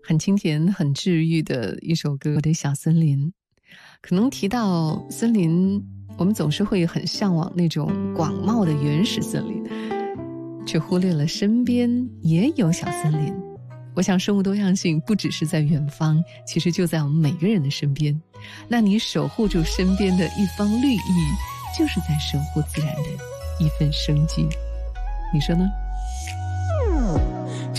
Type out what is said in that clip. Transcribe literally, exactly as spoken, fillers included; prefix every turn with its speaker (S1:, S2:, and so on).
S1: 很清甜很治愈的一首歌《我的小森林》。可能提到森林，我们总是会很向往那种广袤的原始森林，却忽略了身边也有小森林。我想生物多样性不只是在远方，其实就在我们每个人的身边。那你守护住身边的一方绿意，就是在守护自然的一份生机，你说呢？